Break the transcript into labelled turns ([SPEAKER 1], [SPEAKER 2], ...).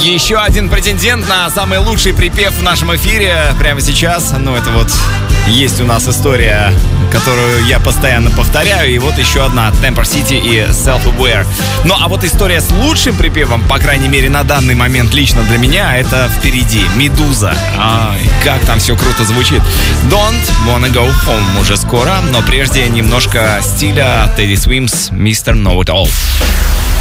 [SPEAKER 1] Еще один претендент на самый лучший припев в нашем эфире прямо сейчас. Ну, это вот есть у нас история, которую я постоянно повторяю. И вот еще одна от Temper City и Self-Aware. Ну, а вот история с лучшим припевом, по крайней мере, на данный момент лично для меня, это впереди. Медуза. Ай, как там все круто звучит. Don't Wanna Go Home уже скоро, но прежде немножко стиля Teddy Swims, Mr. Know It All.